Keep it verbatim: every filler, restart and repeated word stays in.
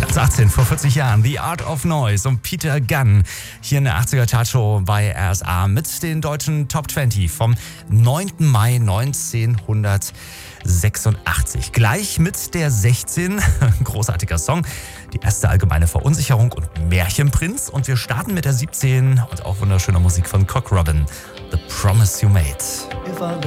achtzehn, vor vierzig Jahren, The Art of Noise und Peter Gunn hier in der achtziger Chartshow bei R S A mit den deutschen Top zwanzig vom neunten Mai neunzehnhundertsechsundachtzig. Gleich mit der sechzehn, großartiger Song, die erste allgemeine Verunsicherung und Märchenprinz. Und wir starten mit der siebzehn und auch wunderschöner Musik von Cock Robin, The Promise You Made. If I